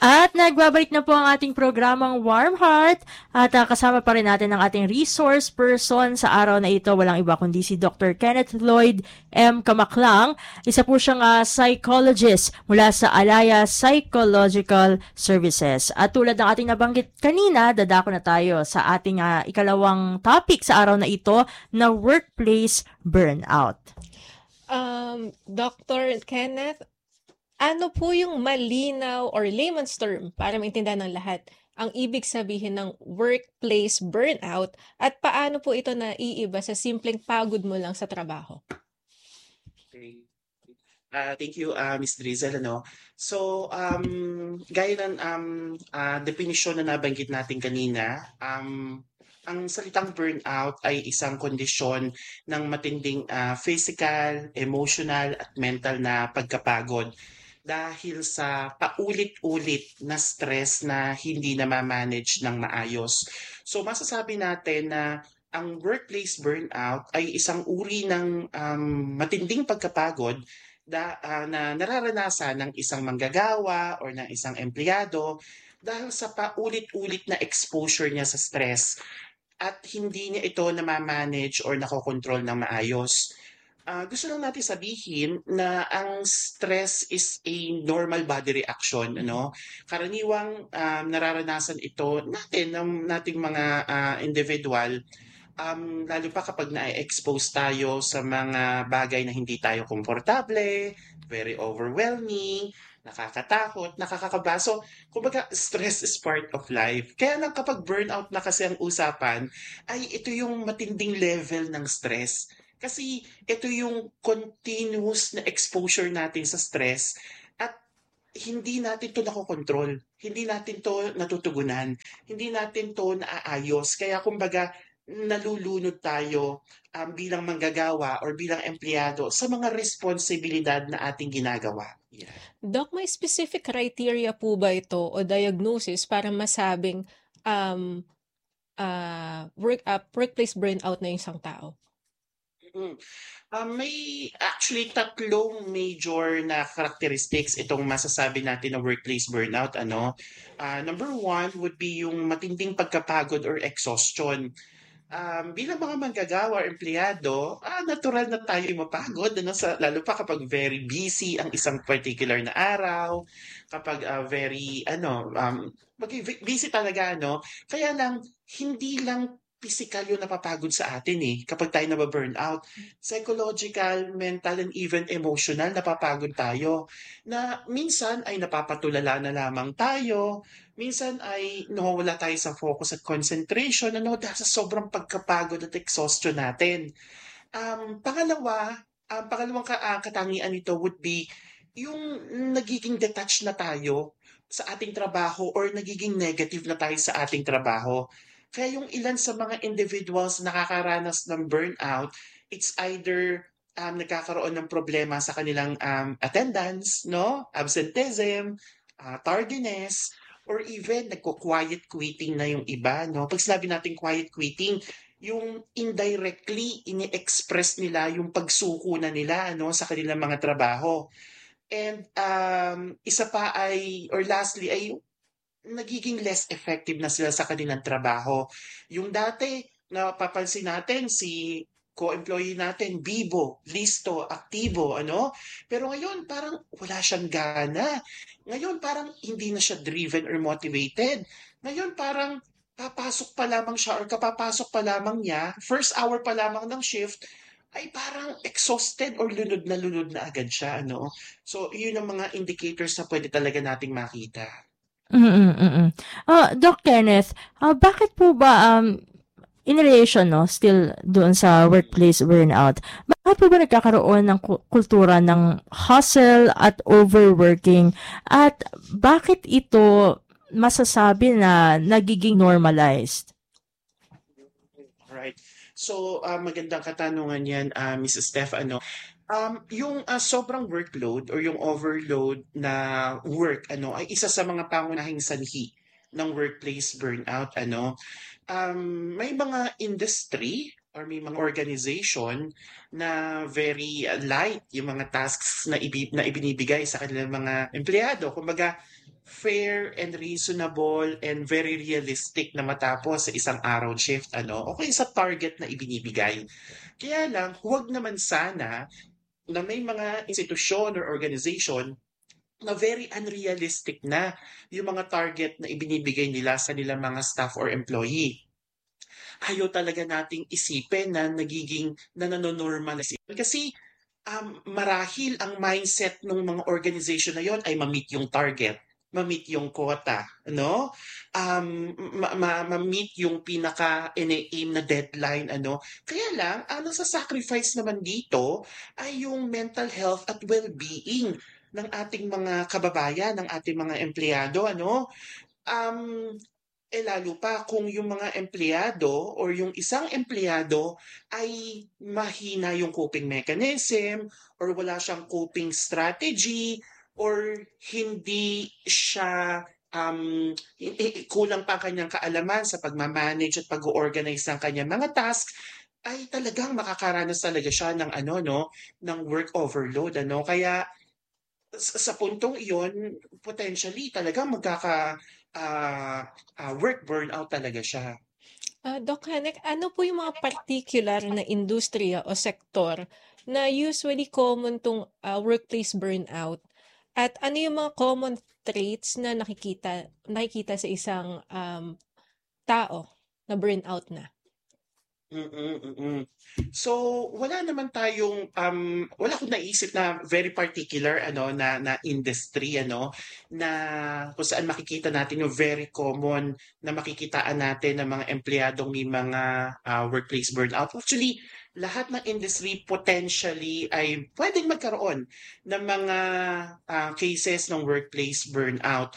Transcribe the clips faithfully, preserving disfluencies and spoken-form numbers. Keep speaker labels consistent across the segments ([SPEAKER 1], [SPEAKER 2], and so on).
[SPEAKER 1] At nagbabalik na po ang ating programang Warm Heart at uh, kasama pa rin natin ang ating resource person sa araw na ito. Walang iba kundi si Doctor Kenneth Lloyd M. Kamaklang. Isa po siyang uh, psychologist mula sa Alaya Psychological Services. At tulad ng ating nabanggit kanina, dadako na tayo sa ating uh, ikalawang topic sa araw na ito na workplace burnout.
[SPEAKER 2] Um, Doctor Kenneth, ano po yung malinaw or layman's term para maintindihan ng lahat ang ibig sabihin ng workplace burnout at paano po ito naiiba sa simpleng pagod mo lang sa trabaho?
[SPEAKER 3] Okay. Uh, thank you, uh, Miz Drizel. Ano? So, um, gaya ng um, uh, definisyon na nabanggit natin kanina, um, ang salitang burnout ay isang kondisyon ng matinding uh, physical, emotional at mental na pagkapagod dahil sa paulit-ulit na stress na hindi na ma-manage ng maayos. So masasabi natin na ang workplace burnout ay isang uri ng um, matinding pagkapagod da, uh, na nararanasan ng isang manggagawa o ng isang empleyado dahil sa paulit-ulit na exposure niya sa stress at hindi niya ito na ma-manage or nakokontrol ng maayos. Uh, gusto lang natin sabihin na ang stress is a normal body reaction, ano? Karaniwang um, nararanasan ito natin ng nating mga uh, individual, um, lalo pa kapag na-expose tayo sa mga bagay na hindi tayo komportable, very overwhelming, nakakatakot, nakakakaba. So, kumbaga, stress is part of life. Kaya lang kapag burnout na kasi ang usapan, ay ito yung matinding level ng stress. Kasi ito yung continuous na exposure natin sa stress at hindi natin to nakokontrol. Hindi natin to natutugunan. Hindi natin to naaayos. Kaya kumbaga nalulunod tayo um, bilang manggagawa or bilang empleyado sa mga responsibilidad na ating ginagawa. Yeah.
[SPEAKER 2] Doc, may specific criteria po ba ito o diagnosis para masabing um, uh, work, uh, workplace burnout na yung isang tao?
[SPEAKER 3] Mm. Uh, may actually tatlong major na characteristics itong masasabi natin na workplace burnout. Ano? Uh, number one would be yung matinding pagkapagod or exhaustion. Um, bilang mga manggagawa or empleyado, ah, natural na tayo mapagod, ano, sa, lalo pa kapag very busy ang isang particular na araw, kapag uh, very, ano, um, busy talaga, no? Kaya lang, hindi lang physical yung napapagod sa atin eh, kapag tayo nababurn out. Psychological, mental, and even emotional, napapagod tayo. Na minsan ay napapatulala na lamang tayo, minsan ay nawawala tayo sa focus at concentration, ano, dahil sa sobrang pagkapagod at exhaustion natin. Um, pangalawa, ang pangalawang ka, uh, katangian nito would be yung nagiging detached na tayo sa ating trabaho or nagiging negative na tayo sa ating trabaho. Kaya yung ilan sa mga individuals nakakaranas ng burnout, it's either um, nagkakaroon ng problema sa kanilang um, attendance, no, absenteeism, uh, tardiness, or even nagko-quiet quitting na yung iba. No? Pag sinabi natin quiet quitting, yung indirectly ini-express nila yung pagsuko na nila no, sa kanilang mga trabaho. And um, isa pa ay, or lastly, ay nagiging less effective na sila sa kanilang trabaho. Yung dati, napapansin natin si co-employee natin, bibo, listo, aktibo, ano? Pero ngayon, parang wala siyang gana. Ngayon, parang hindi na siya driven or motivated. Ngayon, parang papasok pa lamang siya or kapapasok pa lamang niya, first hour pa lamang ng shift, ay parang exhausted or lunod na lunod na agad siya, ano? So, yun ang mga indicators na pwede talaga nating makita.
[SPEAKER 1] Mm-mm-mm. Uh, Doc Kenneth, uh, bakit po ba um, in relation no, still doon sa workplace burnout, bakit po ba nagkakaroon ng kultura ng hustle at overworking at bakit ito masasabi na nagiging normalized?
[SPEAKER 3] Right. So, uh, magandang katanungan yan, uh, Missus Steph. Ano, Um, yung uh, sobrang workload or yung overload na work ano ay isa sa mga pangunahing sanhi ng workplace burnout. Ano, um, may mga industry or may mga organization na very uh, light yung mga tasks na, ibi- na ibinibigay sa kanilang mga empleyado. Kumbaga, fair and reasonable and very realistic na matapos sa isang araw shift, ano, o kaya sa target na ibinibigay. Kaya lang, huwag naman sana na may mga institusyon or organization na very unrealistic na yung mga target na ibinibigay nila sa nilang mga staff or employee. Ayaw talaga nating isipin na nagiging na nanonormalize. Kasi um, marahil ang mindset ng mga organization na yon ay ma-meet yung target, ma-meet yung quota, ano? Um, ma- ma- ma-meet yung pinaka-ine-aim na deadline, ano? Kaya lang, ang nasa-sacrifice naman dito ay yung mental health at well-being ng ating mga kababayan, ng ating mga empleyado, ano? Um, eh lalo pa kung yung mga empleyado or yung isang empleyado ay mahina yung coping mechanism or wala siyang coping strategy or hindi siya um, i- i- kulang pa ang kanyang kaalaman sa pagmamanage at pag-organize ng kanyang mga tasks, ay talagang makakaranas talaga siya ng ano no ng work overload, ano. Kaya sa sa puntong iyon, potentially talagang magkaka ah, ah, work burnout talaga siya.
[SPEAKER 2] Ah, Doc Hanek, ano po yung mga particular na industriya o sektor na usually common tong ah, workplace burnout? At ano yung mga common traits na nakikita nakikita sa isang um, tao na burnout na?
[SPEAKER 3] Mm, mm. So, wala naman tayong um wala akong naisip na very particular ano na na industry ano na kung saan makikita natin yung very common na makikitaan natin ng mga empleyadong may mga ah, workplace burnout. Actually, lahat ng industry potentially ay pwedeng magkaroon ng mga ah, cases ng workplace burnout.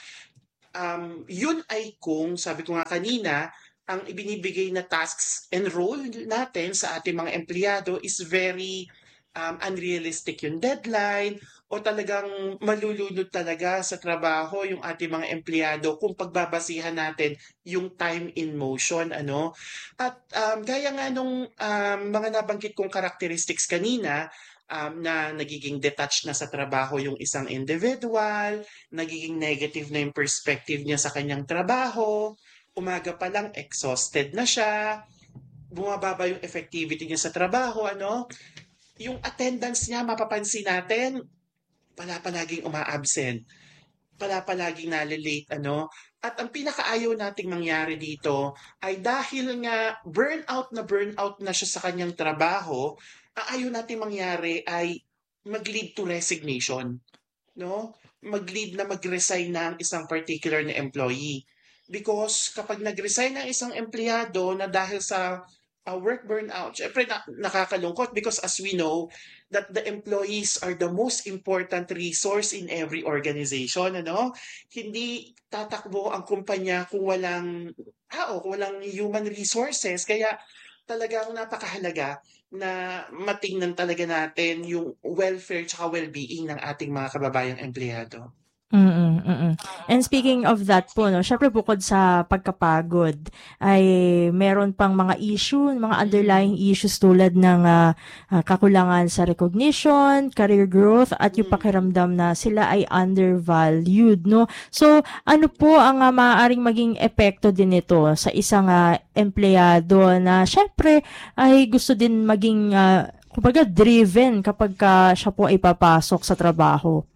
[SPEAKER 3] Um, yun ay kung, sabi ko nga kanina, ang ibinibigay na tasks and role natin sa ating mga empleyado is very um, unrealistic yung deadline o talagang malulunod talaga sa trabaho yung ating mga empleyado kung pagbabasihan natin yung time in motion, ano. At um, gaya nga nung um, mga nabanggit kong characteristics kanina, um, na nagiging detached na sa trabaho yung isang individual, nagiging negative na yung perspective niya sa kanyang trabaho, umaga pa lang exhausted na siya, bumababa yung effectivity niya sa trabaho, ano? Yung attendance niya, mapapansin natin, pala palaging uma-absent, pala palaging nalilate, ano? At ang pinakaayaw nating mangyari dito ay dahil nga burnout na burnout na siya sa kanyang trabaho, ang ayaw nating mangyari ay mag-lead to resignation, no? Mag-lead na mag-resign na ang isang particular na employee. Because kapag nag-resign ang isang empleyado na dahil sa uh, work burnout, syempre na, nakakalungkot because as we know that the employees are the most important resource in every organization, ano? Hindi tatakbo ang kumpanya kung walang tao, kung walang human resources. Kaya talagang napakahalaga na matingnan talaga natin yung welfare at well-being ng ating mga kababayang empleyado.
[SPEAKER 1] Mm, mm. And speaking of that po 'no, syempre bukod sa pagkapagod ay meron pang mga issue, mga underlying issues tulad ng ah, ah, kakulangan sa recognition, career growth at yung
[SPEAKER 3] Mm.
[SPEAKER 1] pakiramdam na sila ay undervalued 'no. So ano po ang ah, maaaring maging epekto din nito sa isang ah, empleyado na syempre ay gusto din maging ah, kumbaga driven kapag ka siya po ay papasok sa trabaho?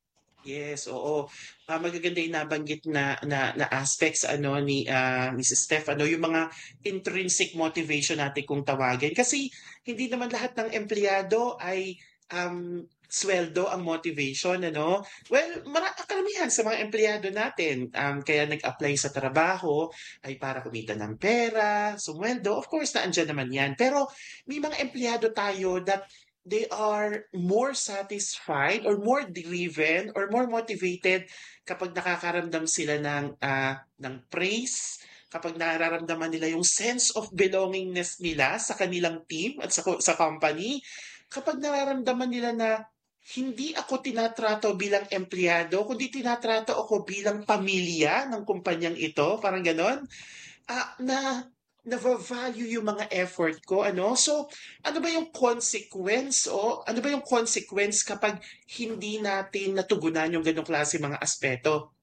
[SPEAKER 3] Yes, oo. Ah, magaganda yung nabanggit na na na aspects ano ni ah, Missus Steph, ano yung mga intrinsic motivation natin kung tawagin. Kasi hindi naman lahat ng empleyado ay um, sweldo ang motivation, ano. Well, mara karamihan sa mga empleyado natin um, kaya nag-apply sa trabaho ay para kumita ng pera, sumweldo. Of course, naandyan naman yan. Pero may mga empleyado tayo that they are more satisfied or more driven or more motivated kapag nakakaramdam sila ng ah, ng praise, kapag nararamdaman nila yung sense of belongingness nila sa kanilang team at sa ko- sa company, kapag nararamdaman nila na hindi ako tinatrato bilang empleyado, kundi tinatrato ako bilang pamilya ng kumpanyang ito, parang ganon, ah, na nava-value yung mga effort ko, ano? So, ano ba yung consequence o ano ba yung consequence kapag hindi natin natugunan yung ganong klase mga aspeto?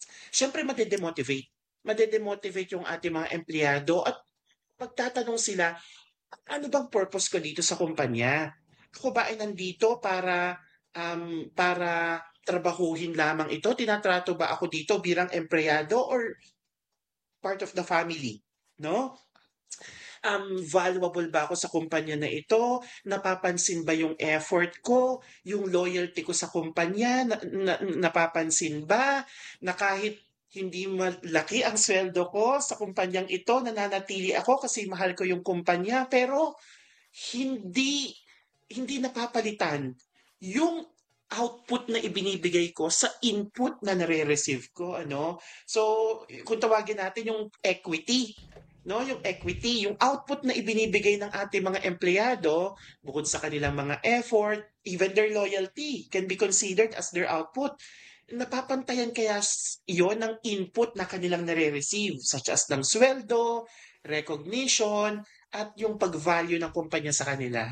[SPEAKER 3] Siyempre madedemotivate. Madedemotivate yung ating mga empleyado at pagtatanong sila, ano bang purpose ko dito sa kumpanya? Ako ba ay nandito para um, para trabahuhin lamang ito? Tinatrato ba ako dito bilang empleyado or part of the family? No? Um, valuable ba ako sa kumpanya na ito? Napapansin ba yung effort ko? Yung loyalty ko sa kumpanya? Na, na, napapansin ba na kahit hindi malaki ang sweldo ko sa kumpanyang ito, nananatili ako kasi mahal ko yung kumpanya, pero hindi hindi napapalitan yung output na ibinibigay ko sa input na nare-receive ko, ano? So, kung tawagin natin yung equity, no? Yung equity, yung output na ibinibigay ng ating mga empleyado, bukod sa kanilang mga effort, even their loyalty can be considered as their output. Napapantayan kaya iyon ng input na kanilang nare-receive, such as ng sweldo, recognition, at yung pag-value ng kumpanya sa kanila.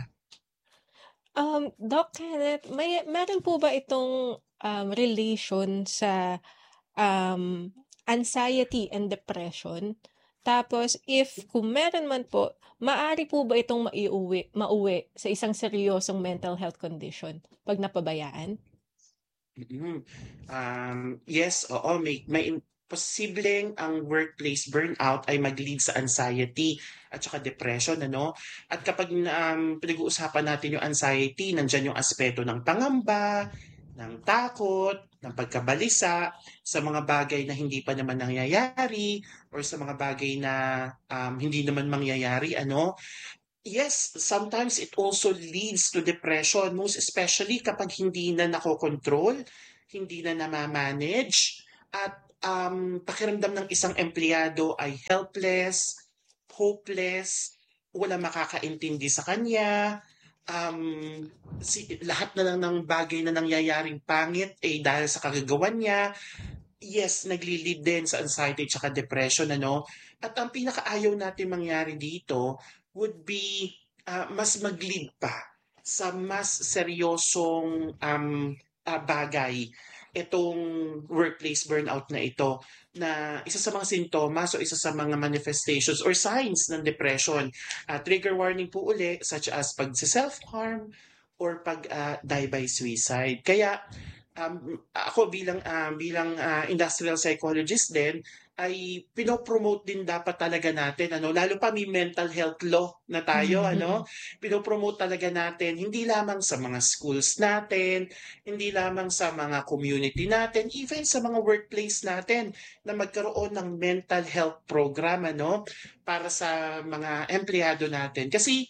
[SPEAKER 2] Um, Doc Kenneth, may meron po ba itong um, relation sa um, anxiety and depression? Tapos, if kung meron man po, maaari po ba itong maiuwi, mauwi sa isang seryosong mental health condition pag napabayaan?
[SPEAKER 3] Mm. Um, yes, oo, may, may posibleng ang workplace burnout ay mag-lead sa anxiety at saka depression, ano? At kapag um, pinag-uusapan natin yung anxiety, nandyan yung aspeto ng pangamba, ng takot, ng pagkabalisa sa mga bagay na hindi pa naman nangyayari or sa mga bagay na um, hindi naman mangyayari, ano? Yes, sometimes it also leads to depression, most especially kapag hindi na nakokontrol, hindi na namamanage, at um, pakiramdam ng isang empleyado ay helpless, hopeless, wala makakaintindi sa kanya, um, si, lahat na lang ng bagay na nangyayaring pangit ay dahil sa kagagawan niya. Yes, nagli-lead din sa anxiety at depression, ano? At ang pinakaayaw natin mangyari dito would be ah, mas mag-lead pa sa mas seryosong um, ah, bagay itong workplace burnout na ito, na isa sa mga sintomas o isa sa mga manifestations or signs ng depression. Ah, trigger warning po uli, such as pag-self-harm or pag-die by suicide. Kaya um, ako bilang ah, bilang ah, industrial psychologist din ay pinopromote din dapat talaga natin, ano, lalo pa may mental health law na tayo,
[SPEAKER 1] Mhm.
[SPEAKER 3] ano, pinopromote talaga natin hindi lamang sa mga schools natin, hindi lamang sa mga community natin, even sa mga workplace natin na magkaroon ng mental health program, ano, para sa mga empleyado natin. Kasi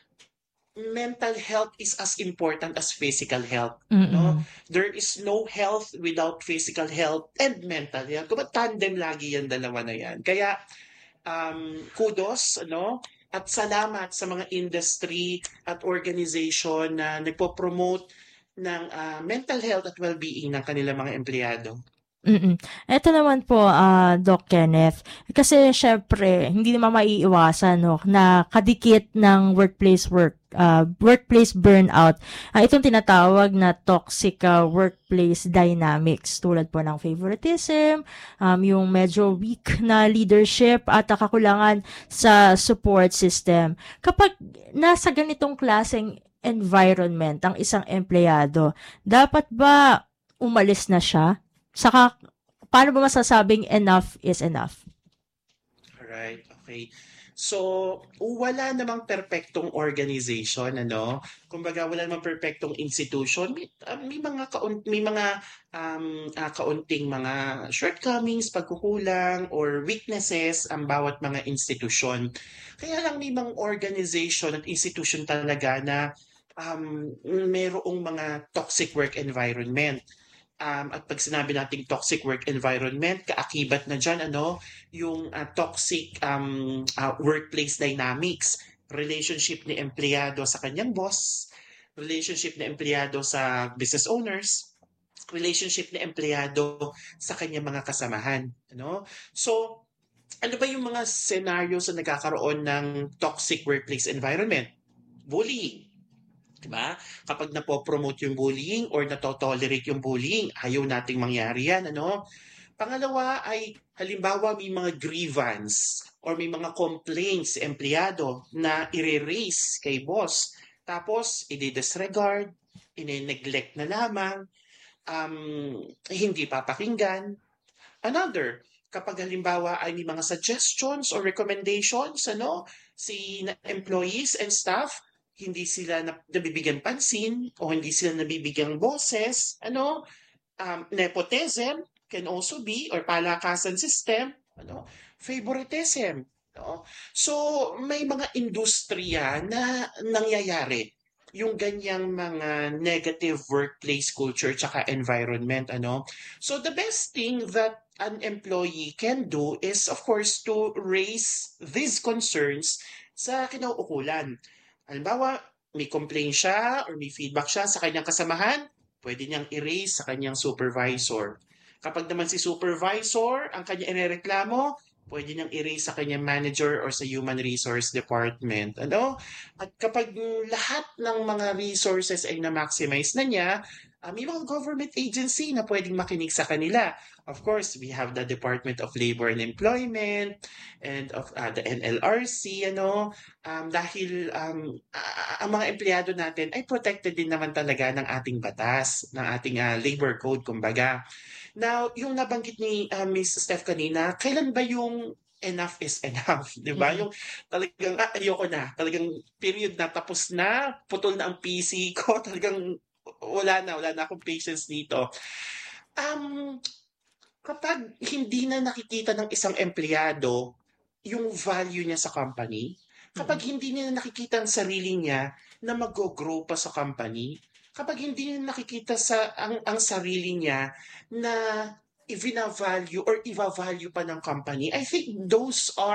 [SPEAKER 3] mental health is as important as physical health. No?
[SPEAKER 1] Mm-mm.
[SPEAKER 3] There is no health without physical health and mental health. Kumbaga tandem lagi yan, dalawa na yan. Kaya um, kudos, ano? At salamat sa mga industry at organization na nagpo-promote ng ah, mental health at well-being ng kanilang mga empleyado.
[SPEAKER 1] Mm. Eto naman po, ah, Doc Kenneth, kasi syempre, hindi naman maiiwasan, no, na kadikit ng workplace work, ah, workplace burnout, ah, itong tinatawag na toxic ah, workplace dynamics, tulad po ng favoritism, um, yung medyo weak na leadership at ah, kakulangan sa support system. Kapag nasa ganitong klaseng environment ang isang empleyado, dapat ba umalis na siya? Saka, paano ba masasabing enough is enough?
[SPEAKER 3] Alright, okay. So, wala namang perpektong organization, ano? Kumbaga, wala namang perpektong institution. May, ah, may mga kaun- may mga um, ah, kaunting mga shortcomings, pagkukulang, or weaknesses ang bawat mga institusyon. Kaya lang may mga organization at institution talaga na um, mayroong mga toxic work environment. Um, at pag sinabi nating toxic work environment, kaakibat na dyan, ano, yung ah, toxic um, ah, workplace dynamics, relationship ni empleyado sa kanyang boss, relationship ni empleyado sa business owners, relationship ni empleyado sa kanyang mga kasamahan. Ano? So, ano ba yung mga scenarios na nagkakaroon ng toxic workplace environment? Bullying. Diba? Kapag napopromote yung bullying or natotolerate yung bullying, ayaw nating mangyari yan, ano? Pangalawa ay halimbawa may mga grievance or may mga complaints si empleyado na ire-raise kay boss. Tapos, i-disregard, ine-neglect na lamang, um, hindi papakinggan. Another, kapag halimbawa ay may mga suggestions or recommendations, ano, si na- employees and staff, hindi sila na, nabibigyan pansin o hindi sila nabibigyan boses, ano, um, nepotism can also be, or palakasan system, ano, favoritism. No? So, may mga industriya na nangyayari yung ganyang mga negative workplace culture tsaka environment, ano. So, the best thing that an employee can do is, of course, to raise these concerns sa kinauukulan. Halimbawa, may complaint siya or may feedback siya sa kanyang kasamahan, pwede niyang i-raise sa kanyang supervisor. Kapag naman si supervisor ang kanya irereklamo, pwede niyang i-raise sa kanyang manager or sa human resource department. Ano? At kapag lahat ng mga resources ay na-maximize na niya, uh, may mga government agency na pwedeng makinig sa kanila. Of course, we have the Department of Labor and Employment and of uh, the N L R C, ano, um, dahil um, uh, ang mga empleyado natin ay protected din naman talaga ng ating batas, ng ating uh, labor code, kumbaga. Now, yung nabanggit ni uh, Miss Steph kanina, kailan ba yung enough is enough, di ba?
[SPEAKER 2] Mhm.
[SPEAKER 3] Yung talagang, ah, ayoko na, talagang period na, tapos na, putol na ang P C ko, talagang wala na, wala na akong patience dito. Um, kapag hindi na nakikita ng isang empleyado yung value niya sa company, kapag hindi niya nakikita ang sarili niya na mag-grow pa sa company, kapag hindi niya nakikita sa ang, ang sarili niya na i-value or i-value pa ng company, I think those are